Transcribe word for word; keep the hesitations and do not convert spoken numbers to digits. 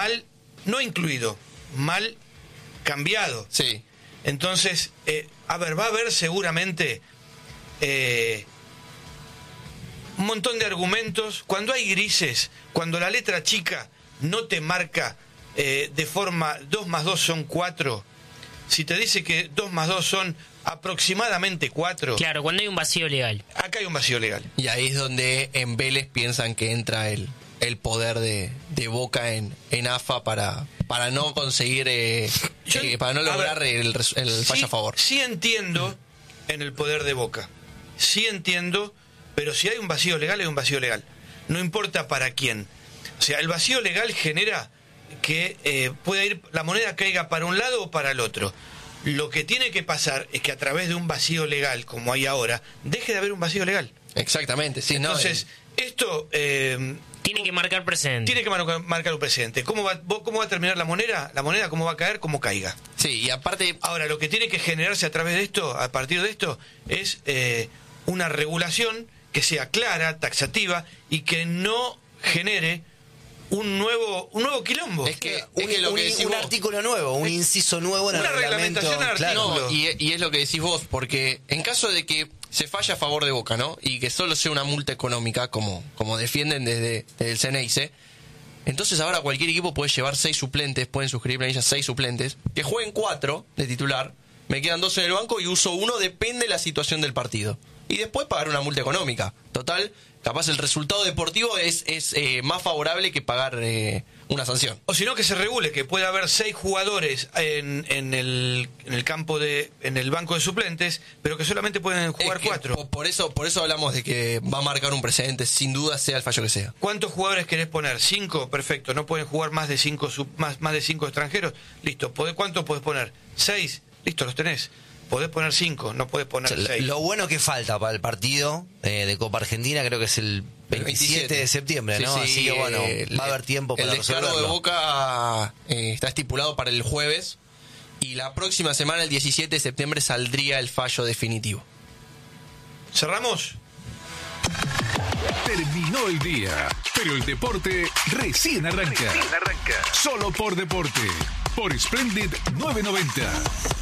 mal, no incluido, mal cambiado. Sí. Entonces, eh, a ver, va a haber seguramente eh, un montón de argumentos. Cuando hay grises, cuando la letra chica no te marca eh, de forma dos más dos son cuatro, si te dice que dos más dos son aproximadamente cuatro... Claro, cuando hay un vacío legal. Acá hay un vacío legal. Y ahí es donde en Vélez piensan que entra el, el poder de, de Boca en, en A F A para, para no conseguir, eh, Yo, eh, para no lograr ver, el, el sí, fallo a favor. Sí entiendo en el poder de Boca. Sí entiendo, pero si hay un vacío legal, hay un vacío legal. No importa para quién. O sea, el vacío legal genera que eh, pueda ir, la moneda caiga para un lado o para el otro. Lo que tiene que pasar es que a través de un vacío legal, como hay ahora, deje de haber un vacío legal. Exactamente, sí. Entonces, no, eh... esto... Eh, tiene que marcar precedente. Tiene que marcar, marcar un precedente. ¿Cómo va, ¿Cómo va a terminar la moneda? La moneda, ¿cómo va a caer? Como caiga. Sí, y aparte... Ahora, lo que tiene que generarse a través de esto, a partir de esto, es eh, una regulación que sea clara, taxativa, y que no genere un nuevo un nuevo quilombo. Es que, un, es que lo un, que un vos, artículo nuevo, un inciso nuevo en una el reglamento. reglamentación Claro. no, y, y es lo que decís vos, porque en caso de que se falle a favor de Boca, ¿no? Y que solo sea una multa económica, como, como defienden desde, desde el Ceneice, entonces ahora cualquier equipo puede llevar seis suplentes, pueden suscribir planillas seis suplentes, que jueguen cuatro de titular, me quedan dos en el banco y uso uno, depende de la situación del partido. Y después pagar una multa económica. Total, capaz el resultado deportivo es, es eh, más favorable que pagar eh, una sanción. O si no, que se regule, que pueda haber seis jugadores en, en, el, en el campo de, en el banco de suplentes, pero que solamente pueden jugar Es que cuatro. Por, por eso, por eso hablamos de que va a marcar un precedente, sin duda, sea el fallo que sea. ¿Cuántos jugadores querés poner? ¿Cinco? Perfecto. ¿No pueden jugar más de cinco, sub, más, más de cinco extranjeros? Listo. ¿Cuántos podés poner? ¿Seis? Listo, los tenés. Podés poner cinco, no podés poner O sea, seis. lo bueno que falta para el partido eh, de Copa Argentina creo que es el veintisiete de septiembre, ¿no? Sí, sí, Así que bueno, el, va a haber tiempo para el descargo resolverlo. de Boca eh, está estipulado para el jueves y la próxima semana, el diecisiete de septiembre, saldría el fallo definitivo. ¿Cerramos? Terminó el día, pero el deporte recién arranca. Recién arranca. Solo por Deporte, por Splendid novecientos noventa.